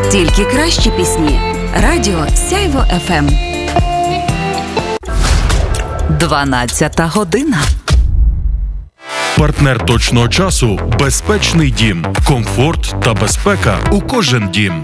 Тільки кращі пісні. Радіо Сяйво ФМ. 12 година. Партнер точного часу – безпечний дім. Комфорт та безпека у кожен дім.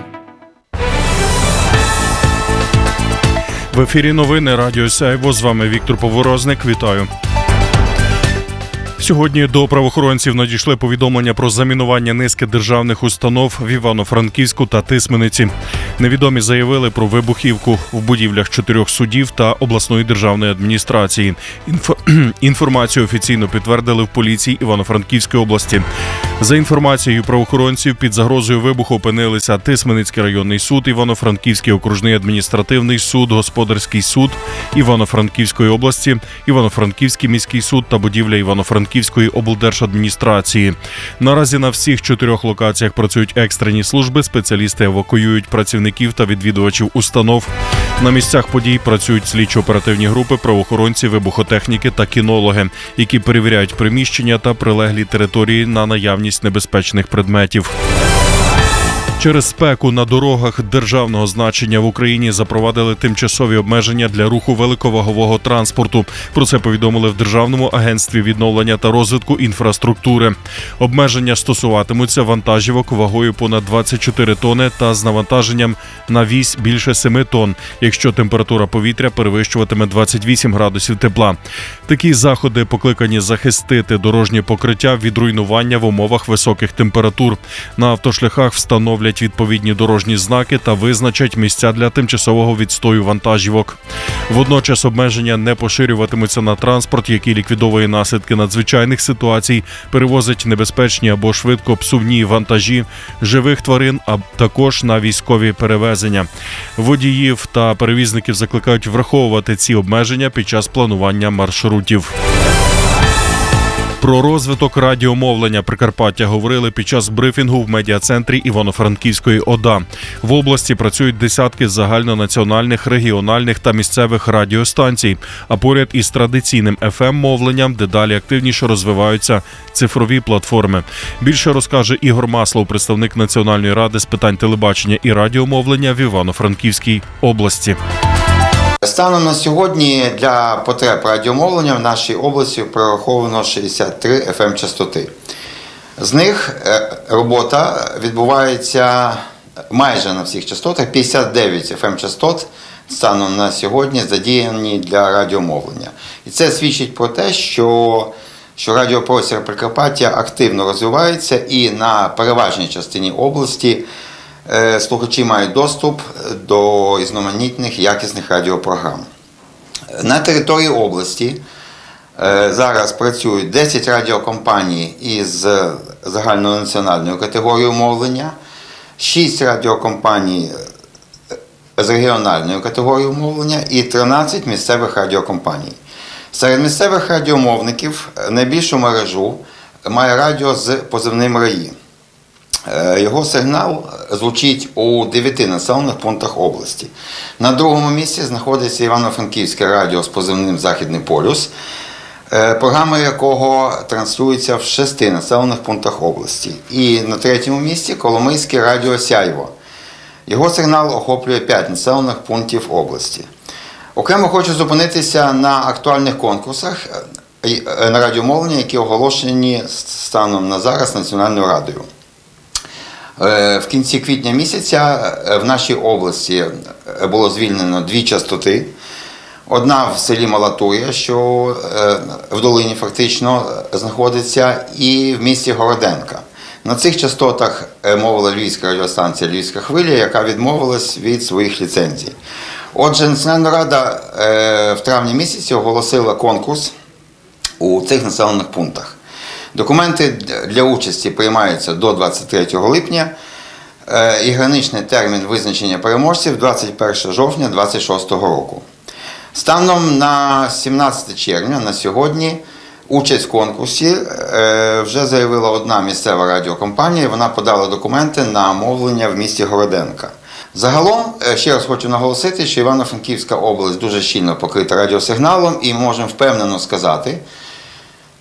В ефірі новини Радіо Сяйво. З вами Віктор Поворозник. Вітаю. Сьогодні до правоохоронців надійшли повідомлення про замінування низки державних установ в Івано-Франківську та Тисмениці. Невідомі заявили про вибухівку в будівлях 4 судів та обласної державної адміністрації. Інформацію офіційно підтвердили в поліції Івано-Франківської області. За інформацією правоохоронців, під загрозою вибуху опинилися Тисменицький районний суд, Івано-Франківський окружний адміністративний суд, Господарський суд Івано-Франківської області, Івано-Франківський міський суд та будівля Івано-Франківської облдержадміністрації. Наразі на всіх 4 локаціях працюють екстрені служби, спеціалісти евакуюють працівників та відвідувачів установ. На місцях подій працюють слідчо-оперативні групи, правоохоронці, вибухотехніки та кінологи, які перевіряють приміщення та прилеглі території на наявність небезпечних предметів. Через спеку на дорогах державного значення в Україні запровадили тимчасові обмеження для руху великовагового транспорту. Про це повідомили в Державному агентстві відновлення та розвитку інфраструктури. Обмеження стосуватимуться вантажівок вагою понад 24 тонни та з навантаженням на вісь більше 7 тонн, якщо температура повітря перевищуватиме 28 градусів тепла. Такі заходи покликані захистити дорожнє покриття від руйнування в умовах високих температур. На автошляхах встановлять відповідні дорожні знаки та визначать місця для тимчасового відстою вантажівок. Водночас обмеження не поширюватимуться на транспорт, який ліквідовує наслідки надзвичайних ситуацій, перевозить небезпечні або швидкопсувні вантажі, живих тварин, а також на військові перевезення. Водіїв та перевізників закликають враховувати ці обмеження під час планування маршрутів. Про розвиток радіомовлення Прикарпаття говорили під час брифінгу в медіа-центрі Івано-Франківської ОДА. В області працюють десятки загальнонаціональних, регіональних та місцевих радіостанцій, а поряд із традиційним FM-мовленням дедалі активніше розвиваються цифрові платформи. Більше розкаже Ігор Маслов, представник Національної ради з питань телебачення і радіомовлення в Івано-Франківській області. Станом на сьогодні для потреб радіомовлення в нашій області прораховано 63 FM-частоти. З них робота відбувається майже на всіх частотах, 59 FM-частот станом на сьогодні задіяні для радіомовлення. І це свідчить про те, що радіопростір Прикарпаття активно розвивається і на переважній частині області слухачі мають доступ до різноманітних якісних радіопрограм. На території області зараз працюють 10 радіокомпаній із загальнонаціональною категорією мовлення, 6 радіокомпаній з регіональною категорією мовлення і 13 місцевих радіокомпаній. Серед місцевих радіомовників найбільшу мережу має радіо з позивним РАІ. Його сигнал звучить у 9 населених пунктах області. На другому місці знаходиться Івано-Франківське радіо з позивним «Західний полюс», програма якого транслюється в 6 населених пунктах області. І на третьому місці Коломийське радіо «Сяйво». Його сигнал охоплює 5 населених пунктів області. Окремо хочу зупинитися на актуальних конкурсах на радіомовлення, які оголошені станом на зараз Національною радою. В кінці квітня місяця в нашій області було звільнено 2 частоти. Одна в селі Малатуя, що в долині фактично знаходиться, і в місті Городенка. На цих частотах мовила львівська радіостанція «Львівська хвиля», яка відмовилась від своїх ліцензій. Отже, Національна рада в травні місяці оголосила конкурс у цих населених пунктах. Документи для участі приймаються до 23 липня і граничний термін визначення переможців – 21 жовтня 2026 року. Станом на 17 червня, на сьогодні, участь в конкурсі вже заявила одна місцева радіокомпанія, вона подала документи на мовлення в місті Городенка. Загалом, ще раз хочу наголосити, що Івано-Франківська область дуже щільно покрита радіосигналом і можемо впевнено сказати,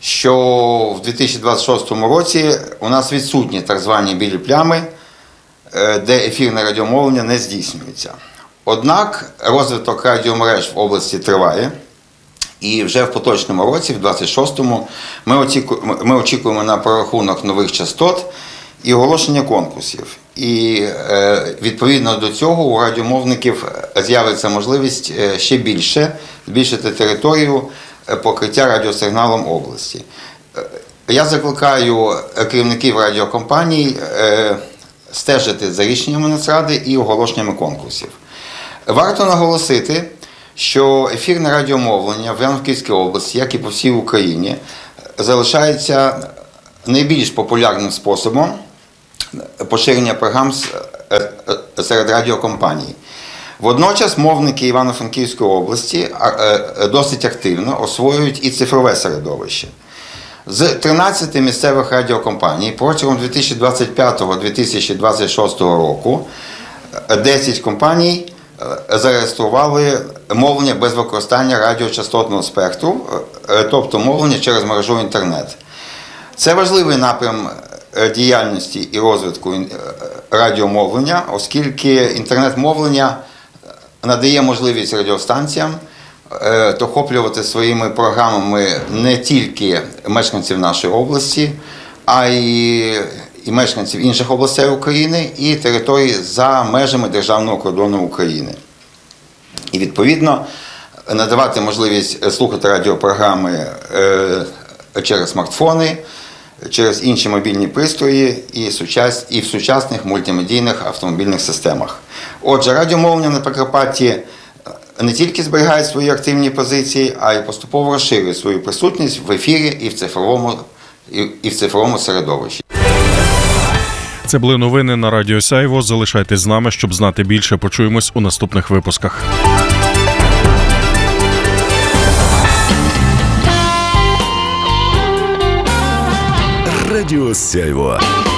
що в 2026 році у нас відсутні так звані білі плями де ефірне радіомовлення не здійснюється. Однак розвиток радіомереж в області триває, і вже в поточному році, в 26-му, ми очікуємо на прорахунок нових частот і оголошення конкурсів. І відповідно до цього у радіомовників з'явиться можливість ще більше збільшити територію покриття радіосигналом області. Я закликаю керівників радіокомпаній стежити за рішеннями Нацради і оголошеннями конкурсів. Варто наголосити, що ефірне радіомовлення в Івано-Франківській області, як і по всій Україні, залишається найбільш популярним способом поширення програм серед радіокомпаній. Водночас мовники Івано-Франківської області досить активно освоюють і цифрове середовище. З 13 місцевих радіокомпаній протягом 2025-2026 року 10 компаній зареєстрували мовлення без використання радіочастотного спектру, тобто мовлення через мережу інтернет. Це важливий напрям діяльності і розвитку радіомовлення, оскільки інтернет-мовлення надає можливість радіостанціям охоплювати своїми програмами не тільки мешканців нашої області, а й мешканців інших областей України і територій за межами державного кордону України. І відповідно надавати можливість слухати радіопрограми через смартфони, через інші мобільні пристрої і в сучасних мультимедійних автомобільних системах. Отже, радіомовлення на Прикарпатті не тільки зберігає свої активні позиції, а й поступово розширює свою присутність в ефірі і в цифровому середовищі. Це були новини на Радіо Сяйво. Залишайтесь з нами, щоб знати більше. Почуємось у наступних випусках. Радіо Сяйво.